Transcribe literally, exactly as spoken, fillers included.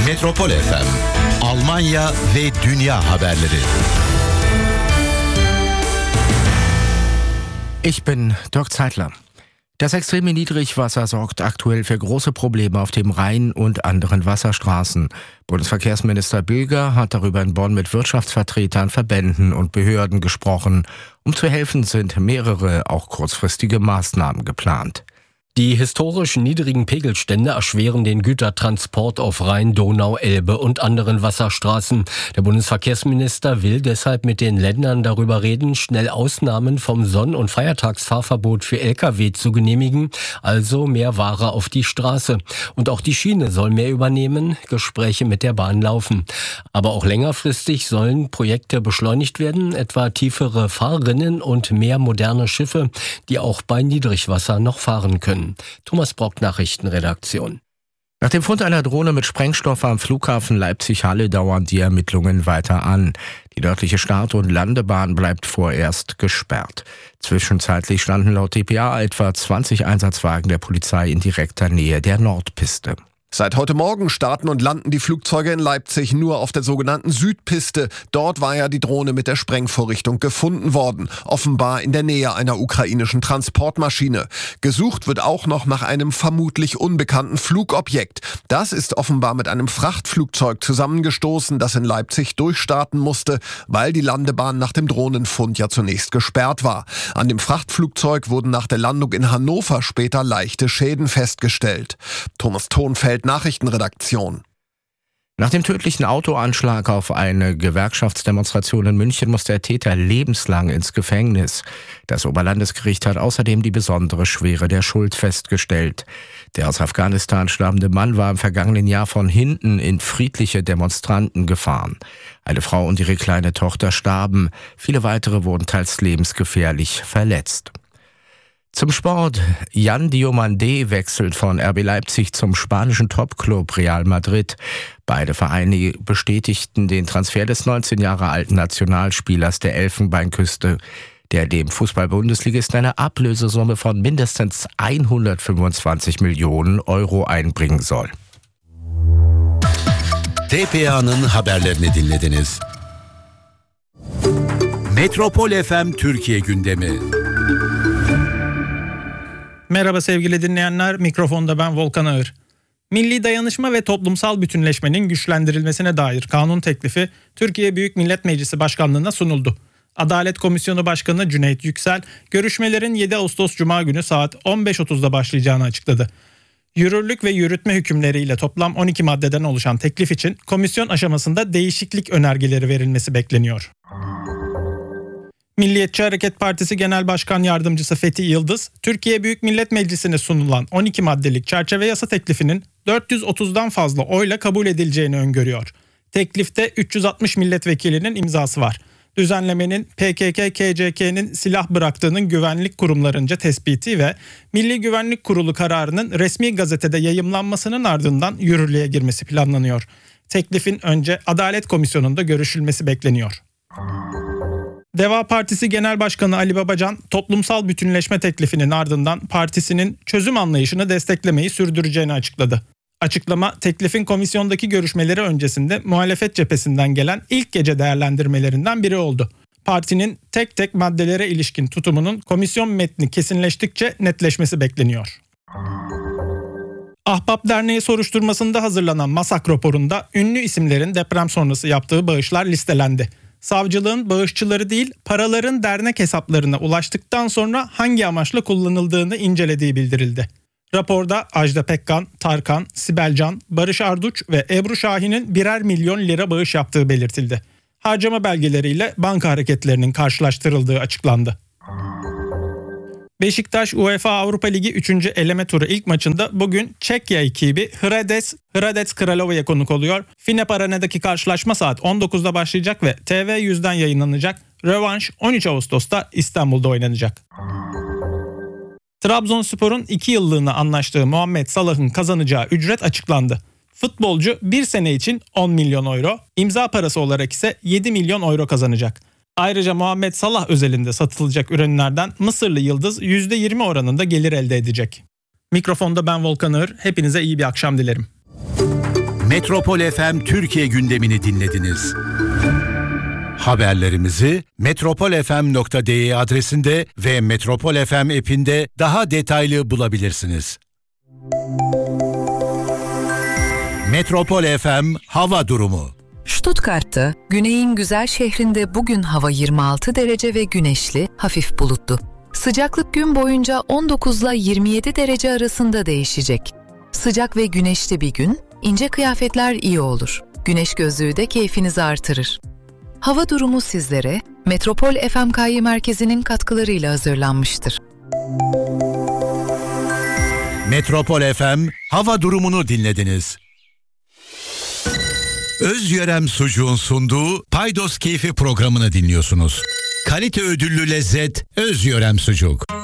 Metropol F M, Almanya ve dünya haberleri. Ich bin Dirk Zeitler. Das extreme Niedrigwasser sorgt aktuell für große Probleme auf dem Rhein und anderen Wasserstraßen. Bundesverkehrsminister Bilger hat darüber in Bonn mit Wirtschaftsvertretern, Verbänden und Behörden gesprochen. Um zu helfen, sind mehrere, auch kurzfristige Maßnahmen geplant. Die historisch niedrigen Pegelstände erschweren den Gütertransport auf Rhein, Donau, Elbe und anderen Wasserstraßen. Der Bundesverkehrsminister will deshalb mit den Ländern darüber reden, schnell Ausnahmen vom Sonn- und Feiertagsfahrverbot für L K W zu genehmigen, also mehr Ware auf die Straße. Und auch die Schiene soll mehr übernehmen, Gespräche mit der Bahn laufen. Aber auch längerfristig sollen Projekte beschleunigt werden, etwa tiefere Fahrrinnen und mehr moderne Schiffe, die auch bei Niedrigwasser noch fahren können. Thomas Brock, Nachrichtenredaktion. Nach dem Fund einer Drohne mit Sprengstoff am Flughafen Leipzig-Halle dauern die Ermittlungen weiter an. Die nördliche Start- und Landebahn bleibt vorerst gesperrt. Zwischenzeitlich standen laut D P A etwa zwanzig Einsatzwagen der Polizei in direkter Nähe der Nordpiste. Seit heute Morgen starten und landen die Flugzeuge in Leipzig nur auf der sogenannten Südpiste. Dort war ja die Drohne mit der Sprengvorrichtung gefunden worden, offenbar in der Nähe einer ukrainischen Transportmaschine. Gesucht wird auch noch nach einem vermutlich unbekannten Flugobjekt. Das ist offenbar mit einem Frachtflugzeug zusammengestoßen, das in Leipzig durchstarten musste, weil die Landebahn nach dem Drohnenfund ja zunächst gesperrt war. An dem Frachtflugzeug wurden nach der Landung in Hannover später leichte Schäden festgestellt. Thomas Thonfeld, Nachrichtenredaktion. Nach dem tödlichen Autoanschlag auf eine Gewerkschaftsdemonstration in München muss der Täter lebenslang ins Gefängnis. Das Oberlandesgericht hat außerdem die besondere Schwere der Schuld festgestellt. Der aus Afghanistan stammende Mann war im vergangenen Jahr von hinten in friedliche Demonstranten gefahren. Eine Frau und ihre kleine Tochter starben. Viele weitere wurden teils lebensgefährlich verletzt. Zum Sport. Jan Diomandé wechselt von R B Leipzig zum spanischen Topclub Real Madrid. Beide Vereine bestätigten den Transfer des neunzehn Jahre alten Nationalspielers der Elfenbeinküste, der dem Fußball-Bundesligisten eine Ablösesumme von mindestens hundertfünfundzwanzig Millionen Euro einbringen soll. D P A'nın haberlerini dinlediniz. Metropol F M Türkiye gündemi. Merhaba sevgili dinleyenler, mikrofonda ben Volkan Ağır. Milli dayanışma ve toplumsal bütünleşmenin güçlendirilmesine dair kanun teklifi Türkiye Büyük Millet Meclisi Başkanlığı'na sunuldu. Adalet Komisyonu Başkanı Cüneyt Yüksel, görüşmelerin yedi Ağustos Cuma günü saat on beş otuzda başlayacağını açıkladı. Yürürlük ve yürütme hükümleriyle toplam on iki maddeden oluşan teklif için komisyon aşamasında değişiklik önergeleri verilmesi bekleniyor. Milliyetçi Hareket Partisi Genel Başkan Yardımcısı Fethi Yıldız, Türkiye Büyük Millet Meclisi'ne sunulan on iki maddelik çerçeve yasa teklifinin dört yüz otuzdan fazla oyla kabul edileceğini öngörüyor. Teklifte üç yüz altmış milletvekilinin imzası var. Düzenlemenin P K K K C K'nin silah bıraktığının güvenlik kurumlarınca tespiti ve Milli Güvenlik Kurulu kararının resmi gazetede yayımlanmasının ardından yürürlüğe girmesi planlanıyor. Teklifin önce Adalet Komisyonu'nda görüşülmesi bekleniyor. Deva Partisi Genel Başkanı Ali Babacan, toplumsal bütünleşme teklifinin ardından partisinin çözüm anlayışını desteklemeyi sürdüreceğini açıkladı. Açıklama, teklifin komisyondaki görüşmeleri öncesinde muhalefet cephesinden gelen ilk gece değerlendirmelerinden biri oldu. Partinin tek tek maddelere ilişkin tutumunun komisyon metni kesinleştikçe netleşmesi bekleniyor. Ahbap Derneği soruşturmasında hazırlanan MASAK raporunda ünlü isimlerin deprem sonrası yaptığı bağışlar listelendi. Savcılığın bağışçıları değil, paraların dernek hesaplarına ulaştıktan sonra hangi amaçla kullanıldığını incelediği bildirildi. Raporda Ajda Pekkan, Tarkan, Sibel Can, Barış Arduç ve Ebru Şahin'in birer milyon lira bağış yaptığı belirtildi. Harcama belgeleriyle banka hareketlerinin karşılaştırıldığı açıklandı. Beşiktaş UEFA Avrupa Ligi üçüncü eleme turu ilk maçında bugün Çekya ekibi Hradec, Hradec Kralova'ya konuk oluyor. Finep Arena'daki karşılaşma saat on dokuzda başlayacak ve T V yüzden yayınlanacak. Rövanş on üç Ağustos'ta İstanbul'da oynanacak. Trabzonspor'un iki yıllığına anlaştığı Muhammed Salah'ın kazanacağı ücret açıklandı. Futbolcu bir sene için on milyon euro, imza parası olarak ise yedi milyon euro kazanacak. Ayrıca Muhammed Salah özelinde satılacak ürünlerden Mısırlı yıldız yüzde yirmi oranında gelir elde edecek. Mikrofonda ben Volkan Ağır, hepinize iyi bir akşam dilerim. Metropol F M Türkiye gündemini dinlediniz. Haberlerimizi metropol f m nokta d e adresinde ve Metropol F M app'inde daha detaylı bulabilirsiniz. Metropol F M hava durumu. Stuttgart'ta, güneyin güzel şehrinde bugün hava yirmi altı derece ve güneşli, hafif bulutlu. Sıcaklık gün boyunca on dokuz ile yirmi yedi derece arasında değişecek. Sıcak ve güneşli bir gün, ince kıyafetler iyi olur. Güneş gözlüğü de keyfinizi artırır. Hava durumu sizlere Metropol F M K Y Merkezi'nin katkılarıyla hazırlanmıştır. Metropol F M hava durumunu dinlediniz. Özyörem Sucuğun sunduğu Paydos Keyfi programını dinliyorsunuz. Kalite ödüllü lezzet Özyörem Sucuk.